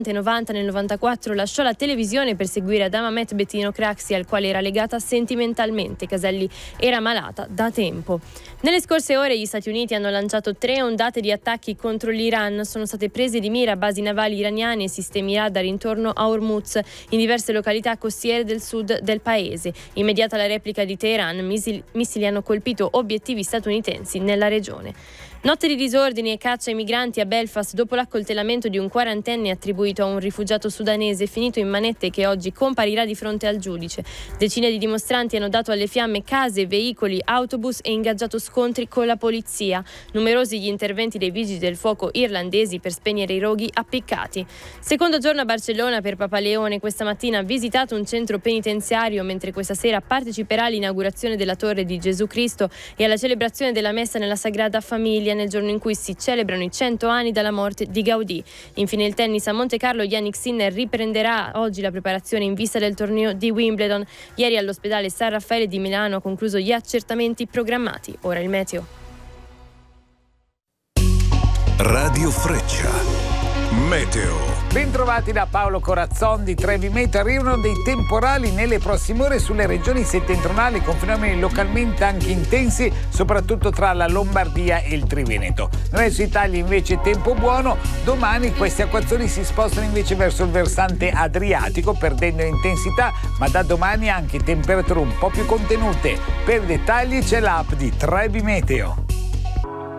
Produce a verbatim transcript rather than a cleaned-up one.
novanta nel novantaquattro lasciò la televisione per seguire Adama Met Bettino Craxi, al quale era legata sentimentalmente. Caselli era malata da tempo. Nelle scorse ore gli Stati Uniti hanno lanciato tre ondate di attacchi contro l'Iran. Sono state prese di mira basi navali iraniane e sistemi radar intorno a Hormuz, in diverse località costiere del sud del paese. Immediata la replica di Teheran, missili, missili hanno colpito obiettivi statunitensi nella regione. Notte di disordini e caccia ai migranti a Belfast dopo l'accoltellamento di un quarantenne attribuito a un rifugiato sudanese finito in manette, che oggi comparirà di fronte al giudice. Decine di dimostranti hanno dato alle fiamme case, veicoli, autobus e ingaggiato scontri con la polizia. Numerosi gli interventi dei vigili del fuoco irlandesi per spegnere i roghi appiccati. Secondo giorno a Barcellona per Papa Leone. Questa mattina ha visitato un centro penitenziario, mentre questa sera parteciperà all'inaugurazione della Torre di Gesù Cristo e alla celebrazione della messa nella Sagrada Famiglia, nel giorno in cui si celebrano i cento anni dalla morte di Gaudì. Infine il tennis a Monte Carlo. Jannik Sinner riprenderà oggi la preparazione in vista del torneo di Wimbledon. Ieri all'ospedale San Raffaele di Milano ha concluso gli accertamenti programmati. Ora il meteo. Radio Freccia. Meteo. Bentrovati da Paolo Corazzon di Trevi Meteo. Arrivano dei temporali nelle prossime ore sulle regioni settentrionali, con fenomeni localmente anche intensi, soprattutto tra la Lombardia e il Triveneto. Nel resto d'Italia invece tempo buono. Domani queste acquazzoni si spostano invece verso il versante adriatico, perdendo intensità, ma da domani anche temperature un po' più contenute. Per dettagli c'è l'app di Trevi Meteo.